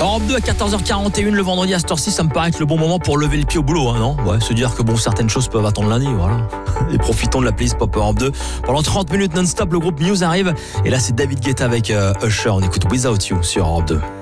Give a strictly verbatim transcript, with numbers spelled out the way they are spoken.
Europe deux à quatorze heures quarante et une le vendredi à cette heure-ci, ça me paraît être le bon moment pour lever le pied au boulot, hein, non? Ouais, se dire que bon, certaines choses peuvent attendre lundi, voilà. Et profitons de la playlist Pop Europe deux. Pendant trente minutes non-stop, le groupe Muse arrive. Et là, c'est David Guetta avec euh, Usher. On écoute Without You sur Europe deux.